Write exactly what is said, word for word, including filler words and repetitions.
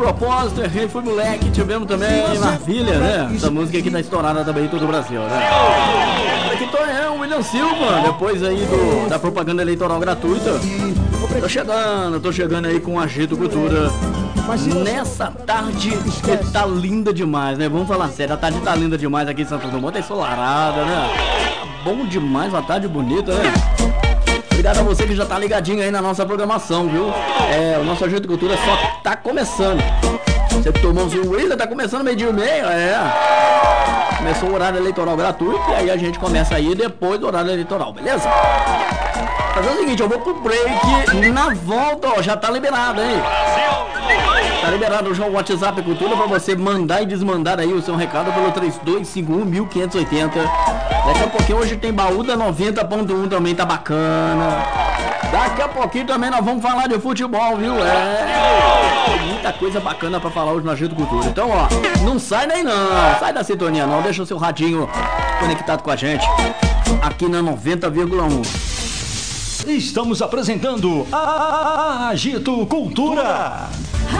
propósito, errei, fui moleque. Tivemos também Marvilha, né? Essa música aqui tá estourada também em todo o Brasil, né? Aqui tô eu, William Silva, depois aí do, da propaganda eleitoral gratuita. Tô chegando, tô chegando aí com Agito Cultura. Nessa tarde que tá linda demais, né? Vamos falar sério, a tarde tá linda demais aqui em Santo Dumont, tá ensolarada, né? Bom demais, uma tarde bonita, né? Obrigado a você que já tá ligadinho aí na nossa programação, viu? É, o nosso Agito Cultura só tá começando. Você que tomou um William, tá começando meio-dia e meio, é. Começou o horário eleitoral gratuito e aí a gente começa aí depois do horário eleitoral, beleza? Fazer o seguinte, eu vou pro break, na volta, ó, já tá liberado, hein? Tá liberado já o WhatsApp Cultura pra você mandar e desmandar aí o seu recado pelo três dois cinco um, quinhentos e oitenta. Daqui a pouquinho hoje tem baú da noventa ponto um também, tá bacana. Daqui a pouquinho também nós vamos falar de futebol, viu? É, tem muita coisa bacana pra falar hoje no Agito Cultura. Então, ó, não sai daí não, sai da sintonia não, deixa o seu radinho conectado com a gente aqui na noventa vírgula um. Estamos apresentando a Agito Cultura.